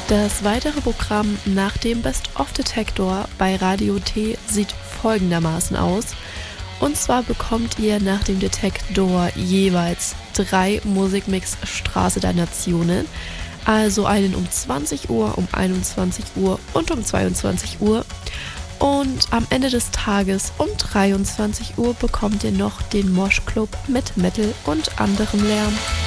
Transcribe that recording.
Das weitere Programm nach dem Best of Detektor bei Radio T sieht folgendermaßen aus. Und zwar bekommt ihr nach dem Detektor jeweils 3 Musikmix Straße der Nationen. Also einen um 20 Uhr, um 21 Uhr und um 22 Uhr. Und am Ende des Tages um 23 Uhr bekommt ihr noch den Mosh Club mit Metal und anderem Lärm.